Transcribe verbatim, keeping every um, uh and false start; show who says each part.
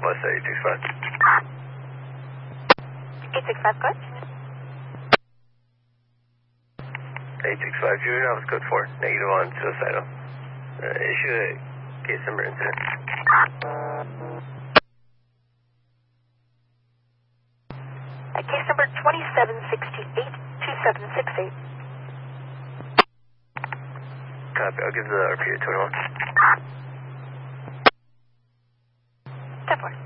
Speaker 1: West eight six five.
Speaker 2: eight six five, good.
Speaker 1: eight six five, Julian Alpha code four, negative on suicidal. Uh, issue a case number incident.
Speaker 2: Uh, case number twenty-seven sixty-eight, two seven six eight.
Speaker 1: Copy, I'll give the R P at twenty-one.
Speaker 2: ten four.